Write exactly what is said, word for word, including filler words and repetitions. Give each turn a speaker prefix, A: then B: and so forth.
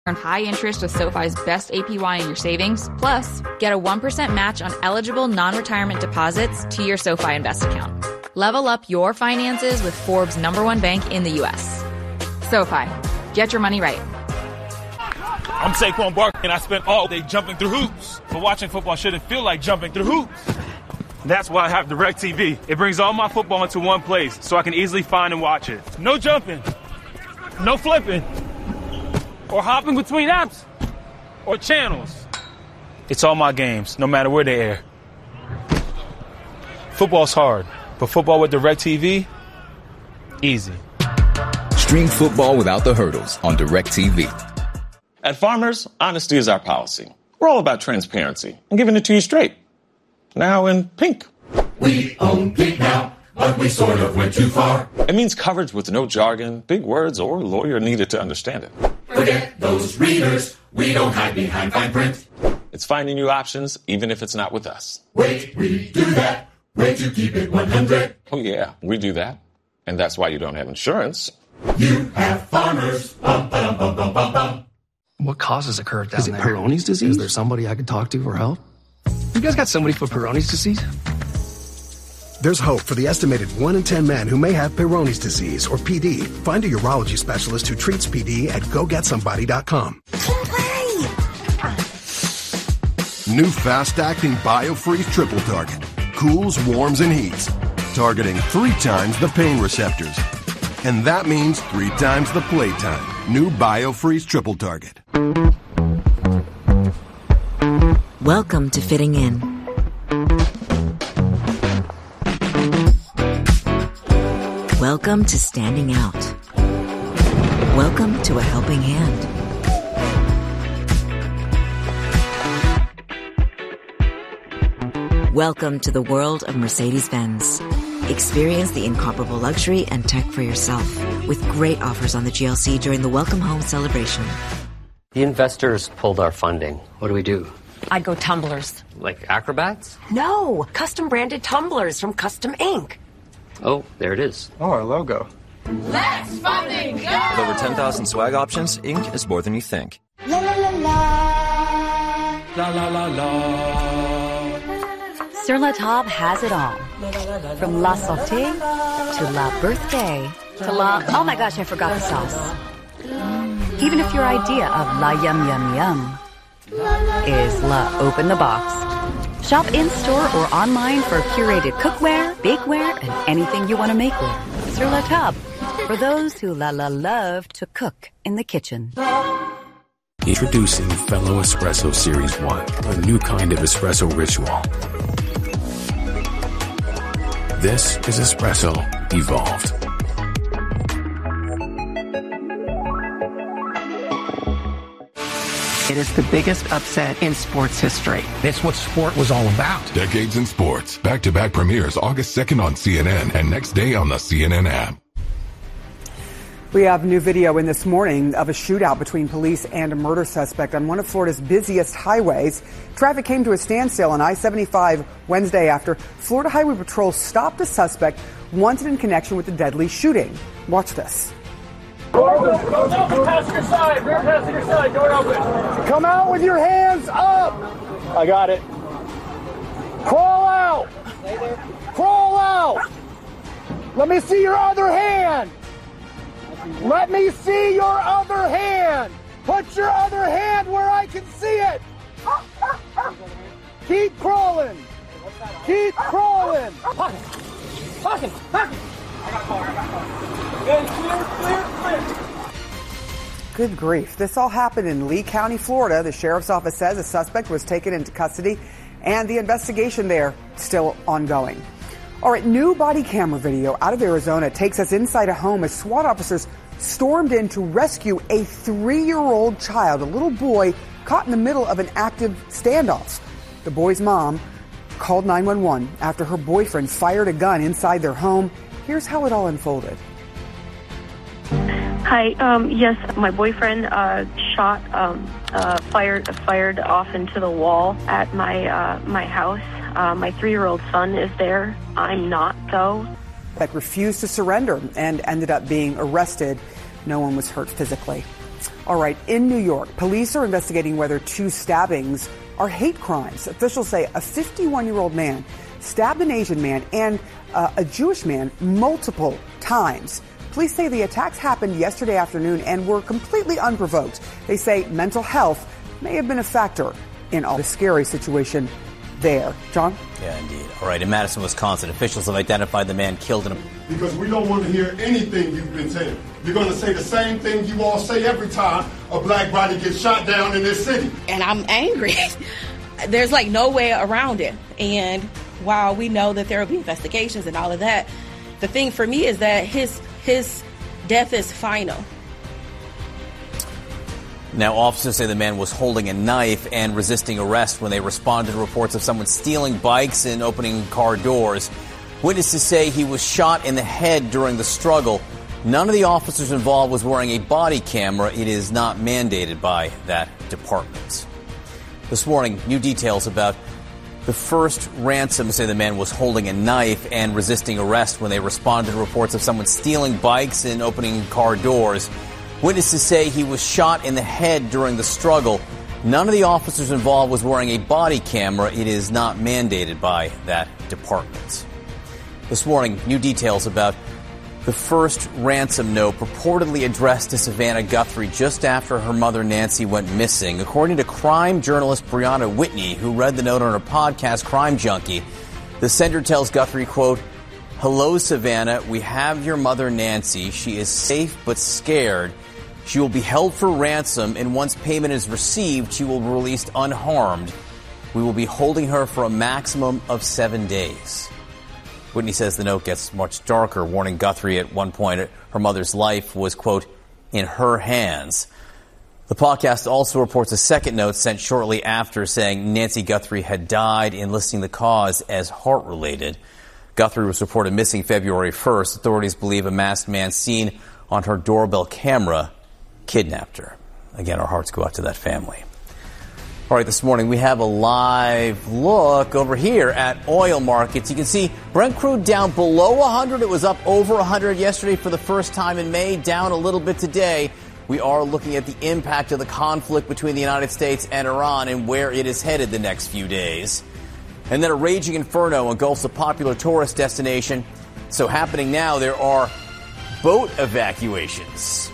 A: Earn high interest with SoFi's best A P Y in your savings. Plus, get a one percent match on eligible non-retirement deposits to your SoFi Invest account. Level up your finances with Forbes' number one bank in the U S. SoFi. Get your money right.
B: I'm Saquon Barkley, and I spent all day jumping through hoops. But watching football shouldn't feel like jumping through hoops. That's why I have DirecTV. It brings all my football into one place so I can easily find and watch it. No jumping. No flipping. Or hopping between apps or channels. It's all my games, no matter where they air. Football's hard, but football with DirecTV, easy.
C: Stream football without the hurdles on DirecTV.
D: At Farmers, honesty is our policy. We're all about transparency and giving it to you straight. Now in pink.
E: We own pink now, but we sort of went too far.
D: It means coverage with no jargon, big words, or lawyer needed to understand it.
E: Forget those readers. We don't hide behind fine print.
D: It's finding new options, even if it's not with us.
E: Wait, we do that. Way to keep it one hundred.
D: Oh, yeah, we do that. And that's why you don't have insurance.
E: You have Farmers. Bum, bum, bum, bum, bum, bum.
F: What causes a curve down
G: Is it
F: there?
G: Peyronie's disease?
F: Is there somebody I could talk to for help? You guys got somebody for Peyronie's disease?
H: There's hope for the estimated one in ten men who may have Peyronie's disease, or P D. Find a urology specialist who treats P D at go get somebody dot com.
I: New fast-acting BioFreeze Triple Target. Cools, warms, and heats. Targeting three times the pain receptors. And that means three times the playtime. New BioFreeze Triple Target.
J: Welcome to Fitting In. Welcome to Standing Out. Welcome to A Helping Hand. Welcome to the world of Mercedes-Benz. Experience the incomparable luxury and tech for yourself with great offers on the G L C during the Welcome Home celebration.
K: The investors pulled our funding. What do we do?
L: I'd go tumblers.
K: Like acrobats?
L: No, custom branded tumblers from Custom Ink.
K: Oh, there it is.
M: Oh, our logo.
N: Let's funding go!
O: With over ten thousand swag options, Ink is more than you think.
N: La la la la.
P: La la la la.
Q: Sur La Table has it all. From La Sauté to La Birthday to La... Oh my gosh, I forgot the sauce. Even if your idea of La Yum Yum Yum is La Open the Box. Shop in-store or online for curated cookware, bakeware, and anything you want to make with. Sur La Table, for those who la la love to cook in the kitchen.
R: Introducing Fellow Espresso Series one, a new kind of espresso ritual. This is espresso evolved.
S: It is the biggest upset in sports history.
T: It's what sport was all about.
U: Decades in Sports. Back-to-back premieres August second on C N N and next day on the C N N app.
V: We have new video in this morning of a shootout between police and a murder suspect on one of Florida's busiest highways. Traffic came to a standstill on I seventy-five Wednesday after Florida Highway Patrol stopped a suspect wanted in connection with the deadly shooting. Watch this.
B: Passenger side, rear passenger side, door open.
W: Come out with your hands up.
B: I got it.
W: Crawl out. Crawl out. Let me see your other hand. Let me see your other hand. Put your other hand where I can see it. Keep crawling. Keep crawling.
B: Pocket. Pocket. Pocket. I got a car. I got a car. Good. Clear, clear, clear.
V: Good grief. This all happened in Lee County, Florida. The sheriff's office says a suspect was taken into custody and the investigation there still ongoing. All right, new body camera video out of Arizona takes us inside a home as SWAT officers stormed in to rescue a three-year-old child, a little boy caught in the middle of an active standoff. The boy's mom called nine one one after her boyfriend fired a gun inside their home. Here's how it all unfolded.
X: Hi, um, yes, my boyfriend uh, shot, um, uh, fired, fired off into the wall at my uh, my house. Uh, my three-year-old son is there. I'm not, though.
V: That refused to surrender and ended up being arrested. No one was hurt physically. All right, in New York, police are investigating whether two stabbings are hate crimes. Officials say a fifty-one-year-old man stabbed an Asian man and uh, a Jewish man multiple times. Police say the attacks happened yesterday afternoon and were completely unprovoked. They say mental health may have been a factor in all the scary situation there. John?
A: Yeah, indeed. All right, in Madison, Wisconsin, officials have identified the man killed in a...
I: Because we don't want to hear anything you've been saying. You're going to say the same thing you all say every time a black body gets shot down in this city.
C: And I'm angry. There's like no way around it. And while we know that there will be investigations and all of that, the thing for me is that his his death is final.
A: Now, officers say the man was holding a knife and resisting arrest when they responded to reports of someone stealing bikes and opening car doors. Witnesses say he was shot in the head during the struggle. None of the officers involved was wearing a body camera. It is not mandated by that department. This morning, new details about the first ransom say the man was holding a knife and resisting arrest when they responded to reports of someone stealing bikes and opening car doors. Witnesses say he was shot in the head during the struggle. None of the officers involved was wearing a body camera. It is not mandated by that department. This morning, new details about the first ransom note purportedly addressed to Savannah Guthrie just after her mother Nancy went missing. According to crime journalist Brianna Whitney, who read the note on her podcast Crime Junkie, the sender tells Guthrie, quote, "Hello, Savannah. We have your mother Nancy. She is safe but scared. She will be held for ransom, and once payment is received, she will be released unharmed. We will be holding her for a maximum of seven days." Whitney says the note gets much darker, warning Guthrie at one point her mother's life was, quote, in her hands. The podcast also reports a second note sent shortly after saying Nancy Guthrie had died, and listing the cause as heart-related. Guthrie was reported missing February first. Authorities believe a masked man seen on her doorbell camera kidnapped her. Again, our hearts go out to that family. All right, this morning we have a live look over here at oil markets. You can see Brent crude down below one hundred. It was up over one hundred yesterday for the first time in May, down a little bit today. We are looking at the impact of the conflict between the United States and Iran and where it is headed the next few days. And then a raging inferno engulfs a popular tourist destination. So happening now, there are boat evacuations.